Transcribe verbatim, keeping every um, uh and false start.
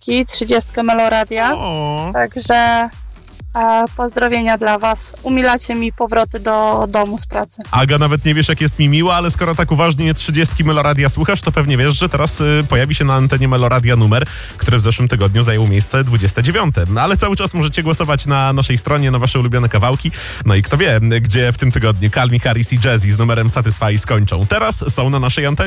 trzydziestki, trzydziestkę Meloradia. O. Także e, pozdrowienia dla was. Umilacie mi powroty do domu z pracy. Aga, nawet nie wiesz, jak jest mi miło, ale skoro tak uważnie trzydziestki Meloradia słuchasz, to pewnie wiesz, że teraz y, pojawi się na antenie Meloradia numer, który w zeszłym tygodniu zajął miejsce dwudzieste dziewiąte. No, ale cały czas możecie głosować na naszej stronie na wasze ulubione kawałki. No i kto wie, gdzie w tym tygodniu Calvin Harris i Jazzy z numerem Satisfy skończą. Teraz są na naszej antenie.